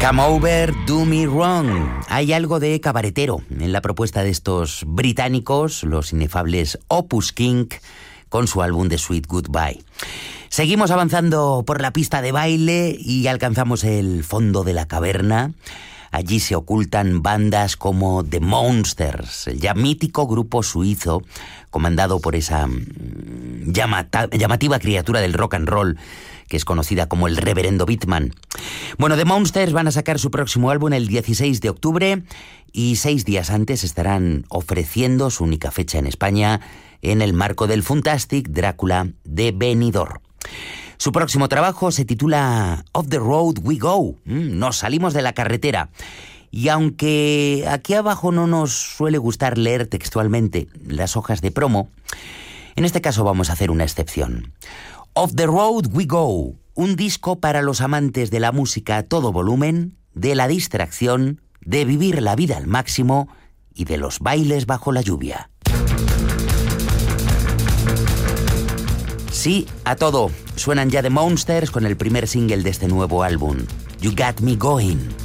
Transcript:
Come Over, Do Me Wrong. Hay algo de cabaretero en la propuesta de estos británicos, los inefables Opus King, con su álbum The Sweet Goodbye. Seguimos avanzando por la pista de baile y alcanzamos el fondo de la caverna. Allí se ocultan bandas como The Monsters, el ya mítico grupo suizo comandado por esa llamativa criatura del rock and roll que es conocida como el Reverendo Bitman. Bueno, The Monsters van a sacar su próximo álbum el 16 de octubre y 6 días antes estarán ofreciendo su única fecha en España en el marco del Funtastic Drácula de Benidorm. Su próximo trabajo se titula Off the Road We Go. Nos salimos de la carretera. Y aunque aquí abajo no nos suele gustar leer textualmente las hojas de promo, en este caso vamos a hacer una excepción. Off the Road We Go, un disco para los amantes de la música a todo volumen, de la distracción, de vivir la vida al máximo y de los bailes bajo la lluvia. Sí, a todo. Suenan ya The Monsters con el primer single de este nuevo álbum, You Got Me Going.